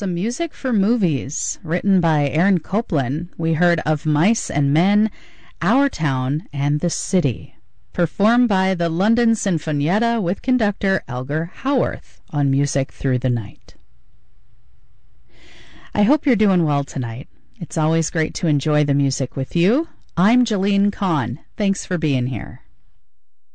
some music for movies. Written by Aaron Copland, we heard Of Mice and Men, Our Town, and The City. Performed by the London Sinfonietta with conductor Elgar Howarth on Music Through the Night. I hope you're doing well tonight. It's always great to enjoy the music with you. I'm Jalene Kahn. Thanks for being here.